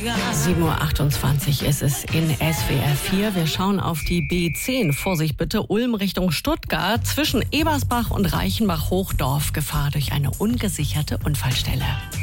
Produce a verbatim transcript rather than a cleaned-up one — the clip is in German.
sieben Uhr achtundzwanzig ist es in S W R vier. Wir schauen auf die B zehn. Vorsicht bitte, Ulm Richtung Stuttgart. Zwischen Ebersbach und Reichenbach-Hochdorf Gefahr durch eine ungesicherte Unfallstelle.